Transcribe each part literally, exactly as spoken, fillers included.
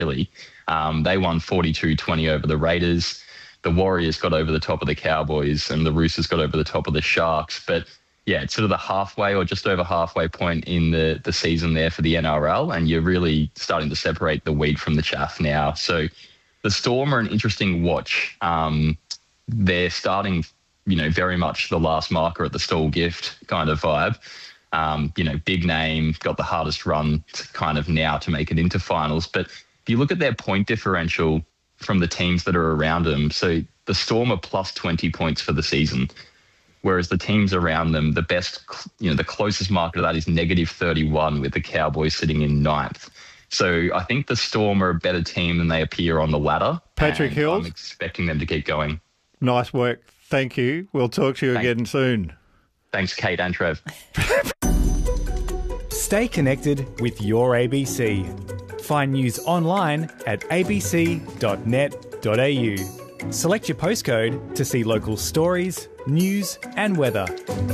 really. Um, they won forty-two twenty over the Raiders. The Warriors got over the top of the Cowboys, and the Roosters got over the top of the Sharks. But yeah, it's sort of the halfway or just over halfway point in the, the season there for the N R L, and you're really starting to separate the wheat from the chaff now. So the Storm are an interesting watch. Um, they're starting, you know, very much the last marker at the stall gift kind of vibe. Um, you know, big name, got the hardest run to kind of now to make it into finals. But if you look at their point differential from the teams that are around them, so the Storm are plus twenty points for the season, whereas the teams around them, the best, you know, the closest marker to that is negative thirty-one, with the Cowboys sitting in ninth. So I think the Storm are a better team than they appear on the ladder. Patrick Hills, I'm expecting them to keep going. Nice work. Thank you. We'll talk to you Thanks. again soon. Thanks, Kate and Trev. Stay connected with your A B C. Find news online at a b c dot net dot a u. Select your postcode to see local stories, news and weather.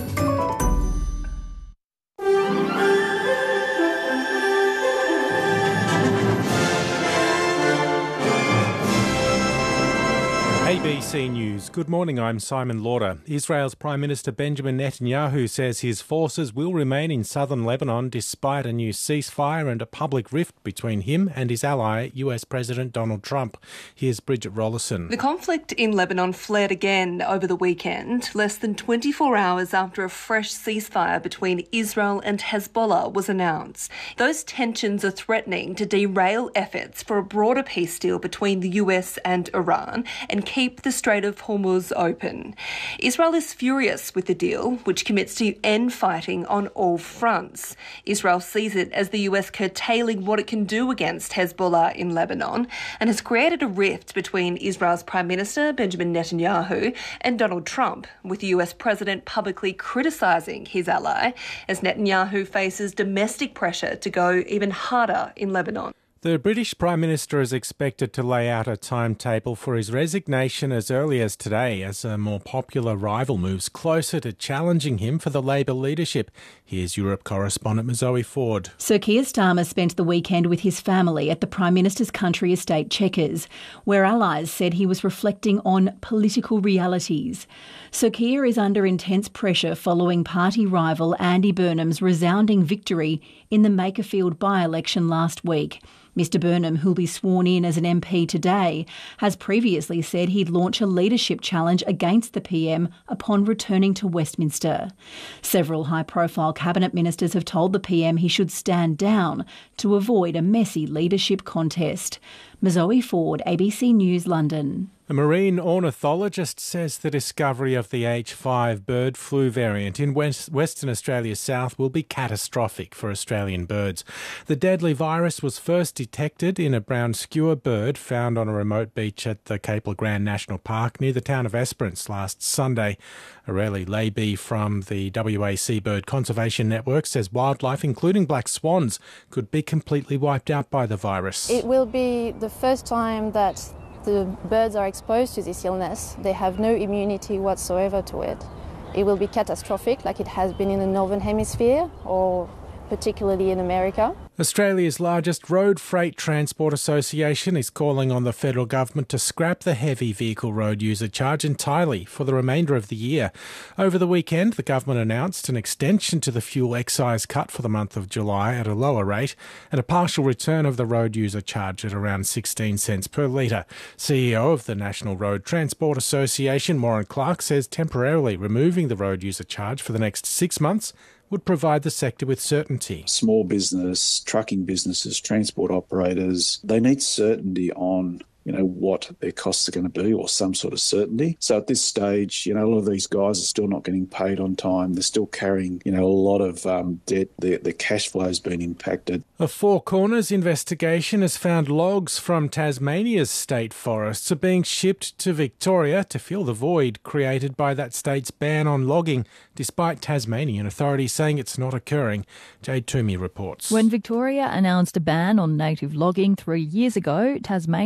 A B C News. Good morning, I'm Simon Lauder. Israel's Prime Minister Benjamin Netanyahu says his forces will remain in southern Lebanon despite a new ceasefire and a public rift between him and his ally, U S President Donald Trump. Here's Bridget Rollison. The conflict in Lebanon flared again over the weekend, less than twenty-four hours after a fresh ceasefire between Israel and Hezbollah was announced. Those tensions are threatening to derail efforts for a broader peace deal between the U S and Iran and keep the Strait of Hormuz open. Israel is furious with the deal, which commits to end fighting on all fronts. Israel sees it as the U S curtailing what it can do against Hezbollah in Lebanon and has created a rift between Israel's Prime Minister Benjamin Netanyahu and Donald Trump, with the U S President publicly criticising his ally as Netanyahu faces domestic pressure to go even harder in Lebanon. The British Prime Minister is expected to lay out a timetable for his resignation as early as today, as a more popular rival moves closer to challenging him for the Labor leadership. Here's Europe correspondent Zoe Ford. Sir Keir Starmer spent the weekend with his family at the Prime Minister's country estate Chequers, where allies said he was reflecting on political realities. Sir Keir is under intense pressure following party rival Andy Burnham's resounding victory in the Makerfield by-election last week. Mister Burnham, who'll be sworn in as an M P today, has previously said he'd launch a leadership challenge against the P M upon returning to Westminster. Several high-profile cabinet ministers have told the P M he should stand down to avoid a messy leadership contest. Zoe Ford, A B C News, London. A marine ornithologist says the discovery of the H five bird flu variant in West, Western Australia's south will be catastrophic for Australian birds. The deadly virus was first detected in a brown skua bird found on a remote beach at the Capel Grand National Park near the town of Esperance last Sunday. Aurelie Leiby from the W A C Bird Conservation Network says wildlife, including black swans, could be completely wiped out by the virus. It will be the first time that the birds are exposed to this illness. They have no immunity whatsoever to it. It will be catastrophic, like it has been in the Northern Hemisphere or particularly in America. Australia's largest road freight transport association is calling on the federal government to scrap the heavy vehicle road user charge entirely for the remainder of the year. Over the weekend, the government announced an extension to the fuel excise cut for the month of July at a lower rate and a partial return of the road user charge at around sixteen cents per litre. C E O of the National Road Transport Association, Warren Clark, says temporarily removing the road user charge for the next six months would provide the sector with certainty. Small business, trucking businesses, transport operators, they need certainty on, you know, what their costs are going to be, or some sort of certainty. So at this stage, you know, a lot of these guys are still not getting paid on time. They're still carrying, you know, a lot of um, debt. Their, their cash flow has been impacted. A Four Corners investigation has found logs from Tasmania's state forests are being shipped to Victoria to fill the void created by that state's ban on logging, despite Tasmanian authorities saying it's not occurring. Jade Toomey reports. When Victoria announced a ban on native logging three years ago, Tasmanian environmental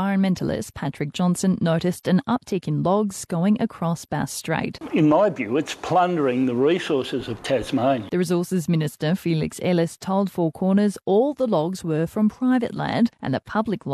environmentalist Patrick Johnson noticed an uptick in logs going across Bass Strait. In my view, it's plundering the resources of Tasmania. The Resources Minister, Felix Ellis, told Four Corners all the logs were from private land and that public